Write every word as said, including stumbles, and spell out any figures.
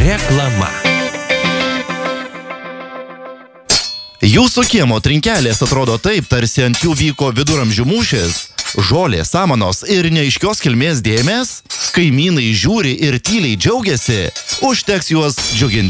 Reklama. Jūsų kiemo trinkelės atrodo taip, tarsi ant jų vyko viduramžių mūšis. Žolės, samanos ir neaiškios kilmės dėmės. Kaimynai žiūri ir tyliai džiaugiasi. Užteks juos džiuginti.